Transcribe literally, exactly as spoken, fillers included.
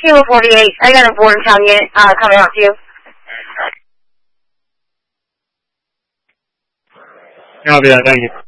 Kilo forty-eight, I got a Bordentown unit uh, coming out to you. Copy that, thank you.